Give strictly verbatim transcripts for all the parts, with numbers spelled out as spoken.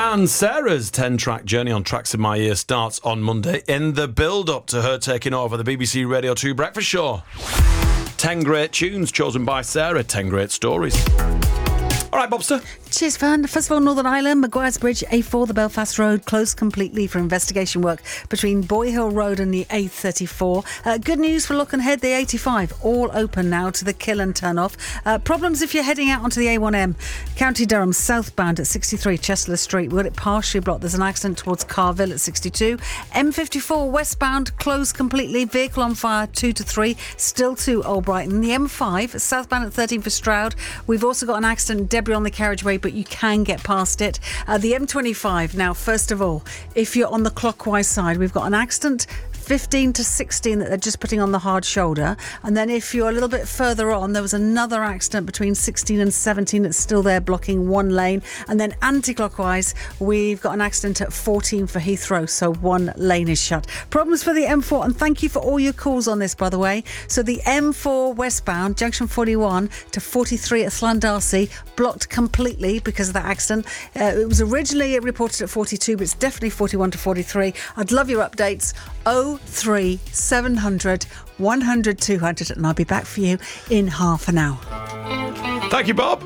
And Sarah's ten-track journey on Tracks in My Ear starts on Monday in the build-up to her taking over the B B C Radio two Breakfast Show. Ten great tunes chosen by Sarah, ten great stories. All right, Bobster. Cheers, Van. First of all, Northern Ireland, Maguire's Bridge, A four, the Belfast Road, closed completely for investigation work between Boy Hill Road and the A thirty-four. Uh, good news for Lucanhead, the eighty-five, all open now to the Killen turn-off. Uh, problems if you're heading out onto the A one M. County Durham, southbound at sixty-three Chestler Street. We've got it partially blocked. There's an accident towards Carville at sixty-two. M fifty-four, westbound, closed completely. Vehicle on fire, two to three. Still to Old Brighton. The M five, southbound at thirteen for Stroud. We've also got an accident, debris on the carriageway, but you can get past it. Uh, the M twenty-five, now, first of all, if you're on the clockwise side, we've got an accident fifteen to sixteen that they're just putting on the hard shoulder. And then if you're a little bit further on, there was another accident between sixteen and seventeen that's still there blocking one lane. And then anti-clockwise, we've got an accident at fourteen for Heathrow, so one lane is shut. Problems for the M four, and thank you for all your calls on this, by the way. So the M four westbound, junction forty-one to forty-three at Llandarcy, blocked completely because of that accident. Uh, it was originally reported at forty-two, but it's definitely forty-one to forty-three. I'd love your updates. oh three seven hundred one hundred two hundred, and I'll be back for you in half an hour. Thank you, Bob.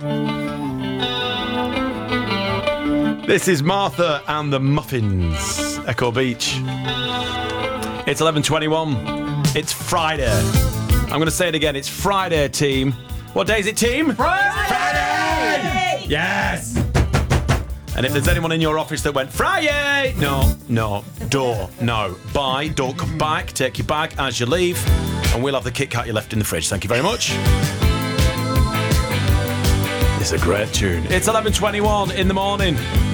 This is Martha and the Muffins, Echo Beach. It's eleven twenty-one. It's Friday. I'm going to say it again. It's Friday, team. What day is it, team? Friday! Friday! Yes! And if there's anyone in your office that went, Friday! No, no, door, no. Bye, don't come back. Take your bag as you leave. And we'll have the Kit Kat you left in the fridge. Thank you very much. It's a great tune. It's eleven twenty-one in the morning.